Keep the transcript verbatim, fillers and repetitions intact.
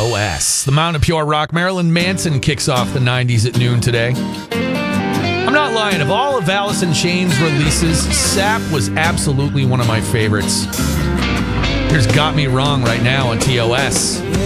O S. The Mountain of Pure Rock. Marilyn Manson kicks off the nineties at noon today. I'm not lying. Of all of Alice in Chains releases, Sap was absolutely one of my favorites. Here's Got Me Wrong right now on T O S.